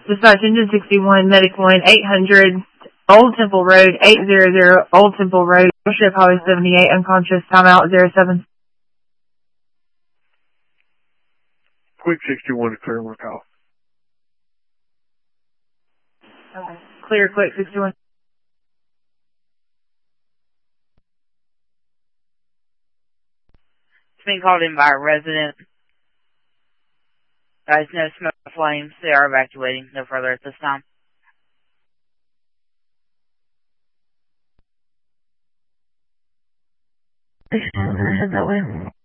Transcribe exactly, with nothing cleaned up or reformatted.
Dispatch Engine sixty-one, Medic one, eight hundred, Old Temple Road, eight hundred, Old Temple Road, Ship Highway seventy-eight, unconscious, timeout zero seven. Quick sixty-one to clear one call. Okay. Clear, quick sixty-one. It's being called in by a resident. Guys, no smoke or flames. They are evacuating. No further at this time. Head that way.